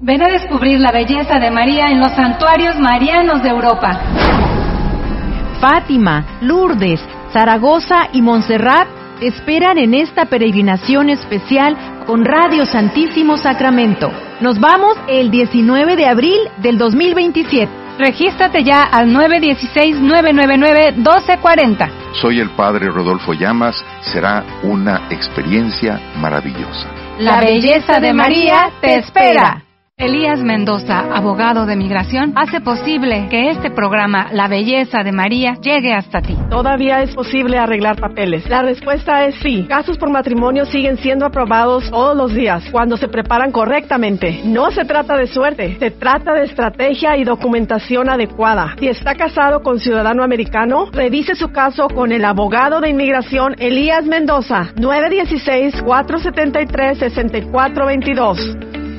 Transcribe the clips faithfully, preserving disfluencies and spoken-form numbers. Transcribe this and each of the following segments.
Ven a descubrir la belleza de María en los santuarios marianos de Europa. Fátima, Lourdes, Zaragoza y Montserrat te esperan en esta peregrinación especial con Radio Santísimo Sacramento. Nos vamos el diecinueve de abril del dos mil veintisiete. Regístrate ya al nueve uno seis, nueve nueve nueve, uno dos cuatro cero. Soy el Padre Rodolfo Llamas. Será una experiencia maravillosa. La belleza de María te espera. Elías Mendoza, abogado de migración, hace posible que este programa, La Belleza de María, llegue hasta ti. ¿Todavía es posible arreglar papeles? La respuesta es sí. Casos por matrimonio siguen siendo aprobados todos los días cuando se preparan correctamente. No se trata de suerte, se trata de estrategia y documentación adecuada. Si está casado con ciudadano americano, revise su caso con el abogado de inmigración Elías Mendoza, nueve uno seis, cuatro siete tres, seis cuatro dos dos.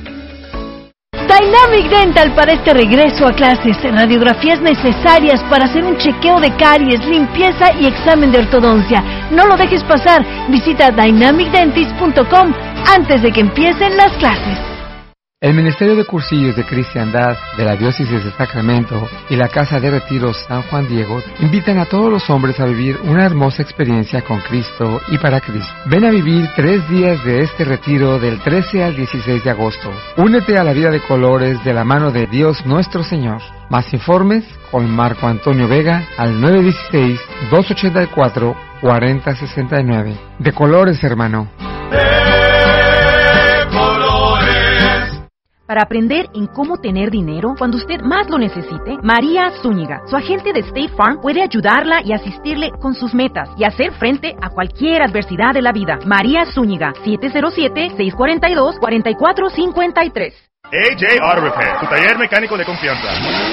Dynamic Dental para este regreso a clases. Radiografías necesarias para hacer un chequeo de caries, limpieza y examen de ortodoncia. No lo dejes pasar. Visita dynamic dentist punto com antes de que empiecen las clases. El Ministerio de Cursillos de Cristiandad de la Diócesis de Sacramento y la Casa de Retiros San Juan Diego invitan a todos los hombres a vivir una hermosa experiencia con Cristo y para Cristo. Ven a vivir tres días de este retiro del trece al dieciséis de agosto. Únete a la vida de colores de la mano de Dios nuestro Señor. Más informes con Marco Antonio Vega al nueve uno seis, dos ocho cuatro, cuatro cero seis nueve. De colores, hermano. Para aprender en cómo tener dinero cuando usted más lo necesite, María Zúñiga, su agente de State Farm, puede ayudarla y asistirle con sus metas y hacer frente a cualquier adversidad de la vida. María Zúñiga, siete cero siete, seis cuatro dos, cuatro cuatro cinco tres. A J Auto Repair, tu taller mecánico de confianza.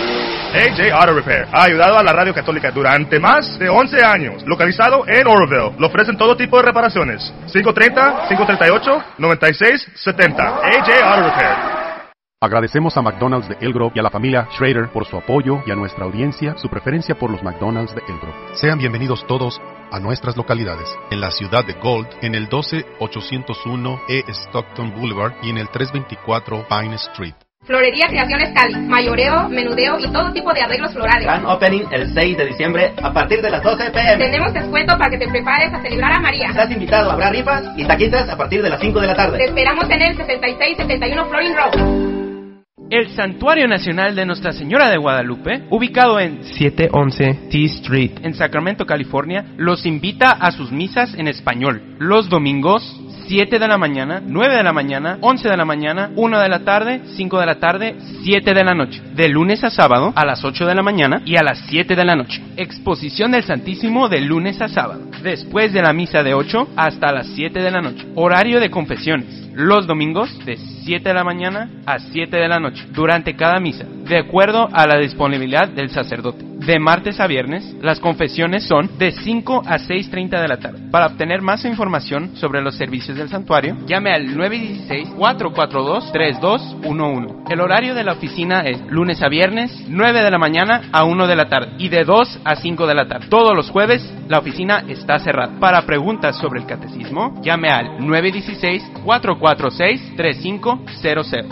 A J Auto Repair ha ayudado a la radio católica durante más de once años. Localizado en Oroville, le ofrecen todo tipo de reparaciones. cinco tres cero, cinco tres ocho, nueve seis siete cero. A J Auto Repair. Agradecemos a McDonald's de Elk Grove y a la familia Schrader por su apoyo y a nuestra audiencia su preferencia por los McDonald's de Elk Grove. Sean bienvenidos todos a nuestras localidades. En la ciudad de Gold, en el doce ochocientos uno E Stockton Boulevard y en el trescientos veinticuatro Pine Street. Florería Creaciones Cali, mayoreo, menudeo y todo tipo de arreglos florales. Gran opening el seis de diciembre a partir de las doce pe eme. Tenemos descuento para que te prepares a celebrar a María. Estás invitado, habrá rifas y taquitas a partir de las cinco de la tarde. Te esperamos en el sesenta y seis setenta y uno Florin Road. El Santuario Nacional de Nuestra Señora de Guadalupe, ubicado en siete once T Street, en Sacramento, California, los invita a sus misas en español. Los domingos, siete de la mañana, nueve de la mañana, once de la mañana, una de la tarde, cinco de la tarde, siete de la noche. De lunes a sábado, a las ocho de la mañana y a las siete de la noche. Exposición del Santísimo de lunes a sábado. Después de la misa de ocho hasta las siete de la noche. Horario de confesiones. Los domingos de siete de la mañana a siete de la noche, durante cada misa, de acuerdo a la disponibilidad del sacerdote. De martes a viernes, las confesiones son de cinco a seis treinta de la tarde. Para obtener más información sobre los servicios del santuario, llame al nueve uno seis, cuatro cuatro dos, tres dos uno uno. El horario de la oficina es lunes a viernes, nueve de la mañana a una de la tarde y de dos a cinco de la tarde. Todos los jueves, la oficina está cerrada. Para preguntas sobre el catecismo, llame al nueve uno seis, cuatro cuatro seis, tres cinco cero cero.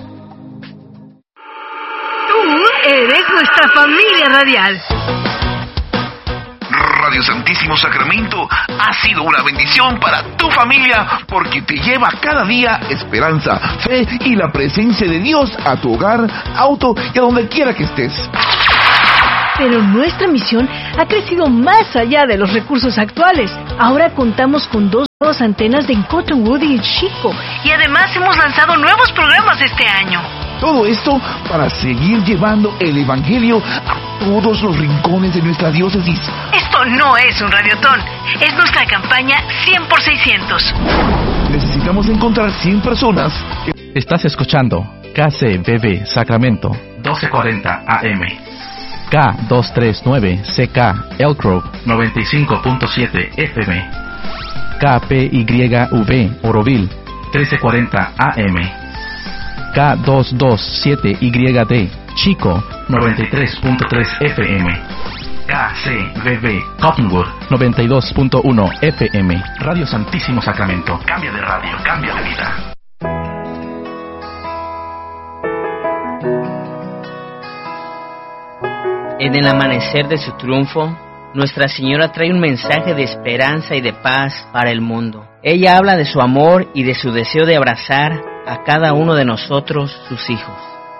Eres nuestra familia radial. Radio Santísimo Sacramento ha sido una bendición para tu familia porque te lleva cada día esperanza, fe y la presencia de Dios a tu hogar, auto y a donde quiera que estés. Pero nuestra misión ha crecido más allá de los recursos actuales. Ahora contamos con dos nuevas antenas de Cottonwood y Chico. Y además hemos lanzado nuevos programas este año. Todo esto para seguir llevando el Evangelio a todos los rincones de nuestra diócesis. Esto no es un radiotón, es nuestra campaña cien por seiscientos. Necesitamos encontrar cien personas que... Estás escuchando K C B B Sacramento, doce cuarenta A M. K doscientos treinta y nueve C K Elk Grove, noventa y cinco punto siete F M. K P Y V Oroville, trece cuarenta A M. K doscientos veintisiete Y D Chico, noventa y tres punto tres F M. K C B B Cottonwood, noventa y dos punto uno F M. Radio Santísimo Sacramento. Cambia de radio, cambia de vida. En el amanecer de su triunfo, Nuestra Señora trae un mensaje de esperanza y de paz para el mundo. Ella habla de su amor y de su deseo de abrazar a cada uno de nosotros, sus hijos.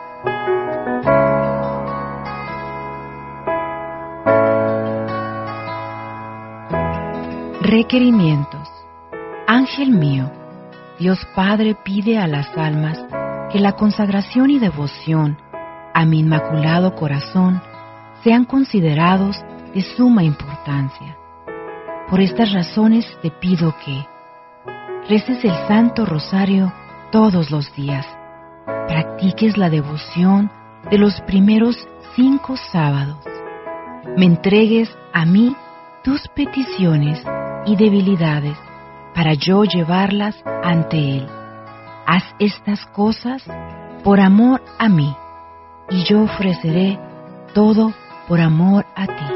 Requerimientos. Ángel mío, Dios Padre pide a las almas que la consagración y devoción a mi Inmaculado Corazón sean considerados de suma importancia. Por estas razones te pido que reces el Santo Rosario todos los días, practiques la devoción de los primeros cinco sábados, me entregues a mí tus peticiones y debilidades para yo llevarlas ante Él. Haz estas cosas por amor a mí, y yo ofreceré todo por amor a ti.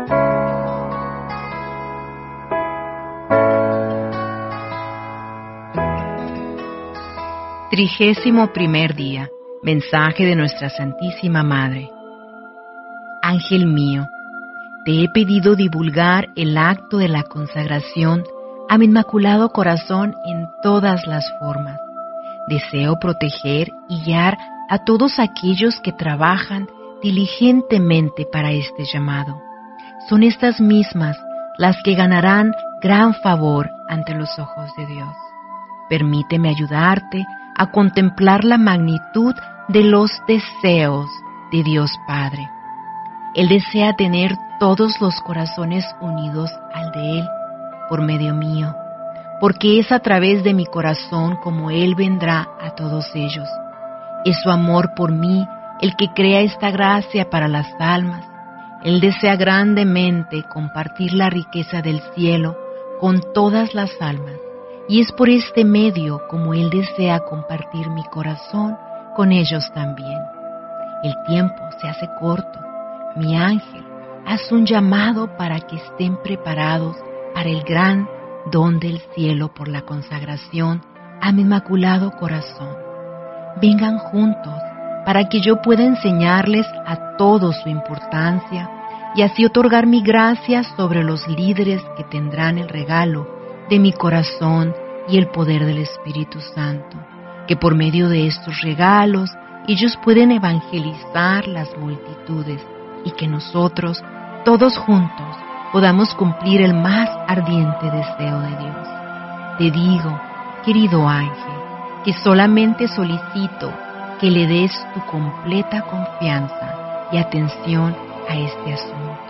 Trigésimo primer día. Mensaje de nuestra Santísima Madre. Ángel mío, te he pedido divulgar el acto de la consagración a mi Inmaculado Corazón en todas las formas. Deseo proteger y guiar a todos aquellos que trabajan diligentemente para este llamado. Son estas mismas las que ganarán gran favor ante los ojos de Dios. Permíteme ayudarte a contemplar la magnitud de los deseos de Dios Padre. Él desea tener todos los corazones unidos al de Él por medio mío, porque es a través de mi corazón como Él vendrá a todos ellos. Es su amor por mí el que crea esta gracia para las almas. Él desea grandemente compartir la riqueza del cielo con todas las almas, y es por este medio como Él desea compartir mi corazón con ellos también. El tiempo se hace corto. Mi ángel, haz un llamado para que estén preparados para el gran don del cielo por la consagración a mi Inmaculado Corazón. Vengan juntos para que yo pueda enseñarles a todos su importancia y así otorgar mi gracia sobre los líderes que tendrán el regalo de mi corazón y el poder del Espíritu Santo, que por medio de estos regalos ellos pueden evangelizar las multitudes y que nosotros, todos juntos, podamos cumplir el más ardiente deseo de Dios. Te digo, querido ángel, que solamente solicito que le des tu completa confianza y atención a este asunto.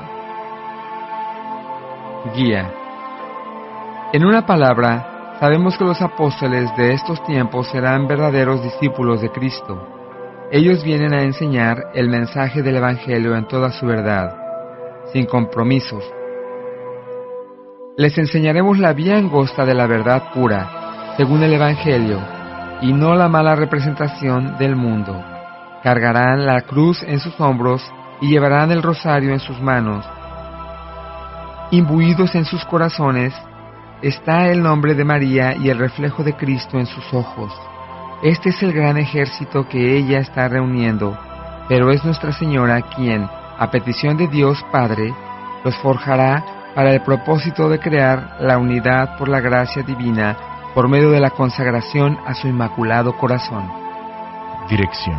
Guía. En una palabra, sabemos que los apóstoles de estos tiempos serán verdaderos discípulos de Cristo. Ellos vienen a enseñar el mensaje del Evangelio en toda su verdad, sin compromisos. Les enseñaremos la vía angosta de la verdad pura, según el Evangelio, y no la mala representación del mundo. Cargarán la cruz en sus hombros y llevarán el rosario en sus manos. Imbuidos en sus corazones está el nombre de María y el reflejo de Cristo en sus ojos. Este es el gran ejército que ella está reuniendo, pero es Nuestra Señora quien, a petición de Dios Padre, los forjará para el propósito de crear la unidad por la gracia divina por medio de la consagración a su Inmaculado Corazón. Dirección.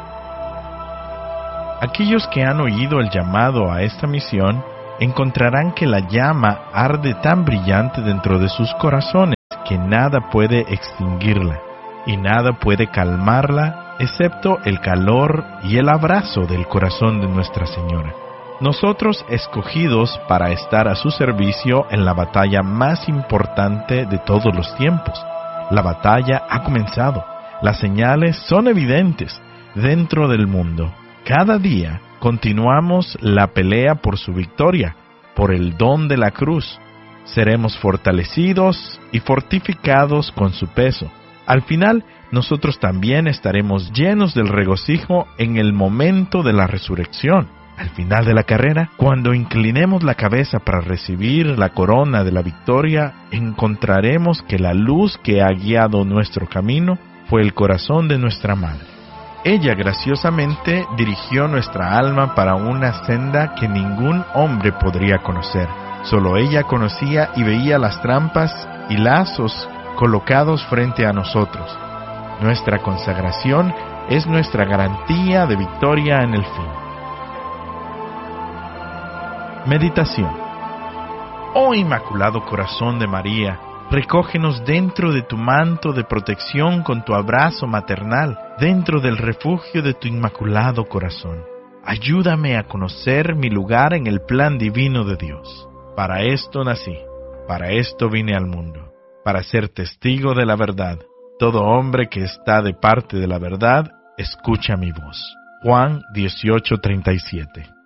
Aquellos que han oído el llamado a esta misión encontrarán que la llama arde tan brillante dentro de sus corazones que nada puede extinguirla y nada puede calmarla excepto el calor y el abrazo del corazón de Nuestra Señora. Nosotros escogidos para estar a su servicio en la batalla más importante de todos los tiempos. La batalla ha comenzado. Las señales son evidentes dentro del mundo. Cada día continuamos la pelea por su victoria, por el don de la cruz. Seremos fortalecidos y fortificados con su peso. Al final, nosotros también estaremos llenos del regocijo en el momento de la resurrección. Al final de la carrera, cuando inclinemos la cabeza para recibir la corona de la victoria, encontraremos que la luz que ha guiado nuestro camino fue el corazón de nuestra Madre. Ella graciosamente dirigió nuestra alma para una senda que ningún hombre podría conocer. Solo ella conocía y veía las trampas y lazos colocados frente a nosotros. Nuestra consagración es nuestra garantía de victoria en el fin. Meditación. Oh Inmaculado Corazón de María, recógenos dentro de tu manto de protección con tu abrazo maternal, dentro del refugio de tu Inmaculado Corazón. Ayúdame a conocer mi lugar en el plan divino de Dios. Para esto nací, para esto vine al mundo, para ser testigo de la verdad. Todo hombre que está de parte de la verdad, escucha mi voz. Juan dieciocho treinta y siete.